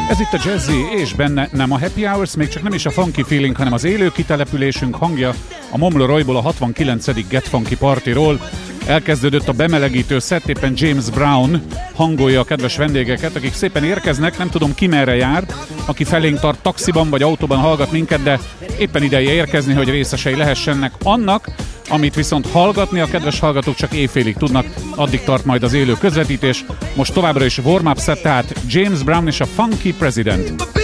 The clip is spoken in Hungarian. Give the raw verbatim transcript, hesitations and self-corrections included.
Ez itt a Jazzy, és benne nem a Happy Hours, még csak nem is a Funky Feeling, hanem az élő kitelepülésünk hangja a Momleroyból, a hatvankilencedik Get Funky Partyról. Elkezdődött a bemelegítő szett, éppen James Brown hangolja a kedves vendégeket, akik szépen érkeznek, nem tudom ki merre jár, aki felénk tart taxiban vagy autóban hallgat minket, de éppen ideje érkezni, hogy részesei lehessenek annak, amit viszont hallgatni a kedves hallgatók csak éjfélig tudnak, addig tart majd az élő közvetítés. Most továbbra is warm-up set, tehát James Brown és a Funky President.